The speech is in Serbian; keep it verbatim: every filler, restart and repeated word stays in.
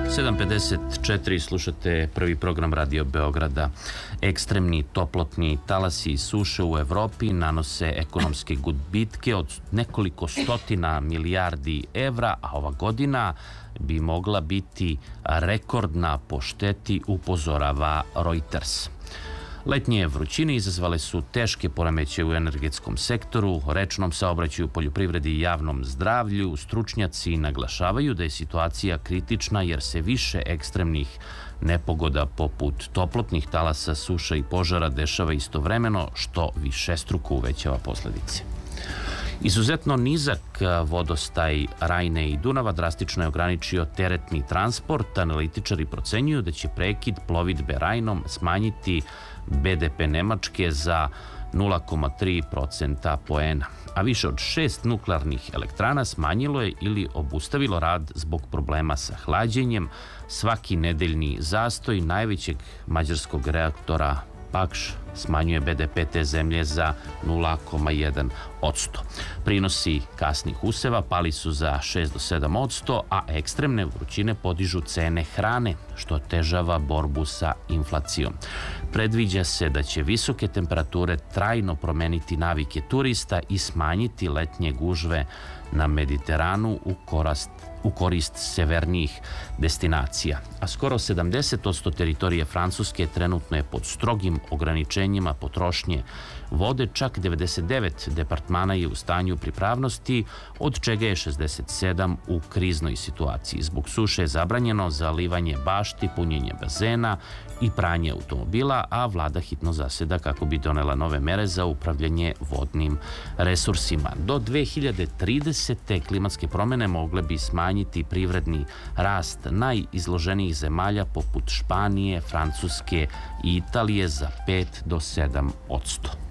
sedam pedeset četiri slušate prvi program Radio Beograda. Ekstremni toplotni talasi i suše u Evropi nanose ekonomske gubitke od nekoliko stotina milijardi evra, a ova godina bi mogla biti rekordna po šteti, upozorava Reuters. Letnje vrućine izazvale su teške poremećaje u energetskom sektoru, rečnom saobraćaju, poljoprivredi i javnom zdravlju. Stručnjaci naglašavaju da je situacija kritična jer se više ekstremnih nepogoda poput toplotnih talasa, suša i požara dešava istovremeno, što višestruko uvećava posledice. Izuzetno nizak vodostaj Rajne i Dunava drastično je ograničio teretni transport. Analitičari procenjuju da će prekid plovidbe Rajnom smanjiti be de pe Nemačke za nula zarez tri procenta poena, a više od šest nuklearnih elektrana smanjilo je ili obustavilo rad zbog problema sa hlađenjem. Svaki nedeljni zastoj najvećeg mađarskog reaktora Pakš smanjuje be de pe te zemlje za nula zarez jedan posto. Prinosi kasnih useva pali su za šest do sedam posto, a ekstremne vrućine podižu cene hrane, što otežava borbu sa inflacijom. Predviđa se da će visoke temperature trajno promeniti navike turista i smanjiti letnje gužve na Mediteranu u korast u korist severnijih destinacija. A skoro sedamdeset posto teritorije Francuske trenutno je pod strogim ograničenjima potrošnje vode, čak devedeset devet departmana je u stanju pripravnosti, od čega je šezdeset sedam u kriznoj situaciji. Zbog suše je zabranjeno zalivanje bašti, punjenje bazena i pranje automobila, a vlada hitno zaseda kako bi donela nove mere za upravljanje vodnim resursima. Do dve hiljade tridesete klimatske promene mogle bi smanjiti privredni rast najizloženijih zemalja poput Španije, Francuske i Italije za pet do sedam posto.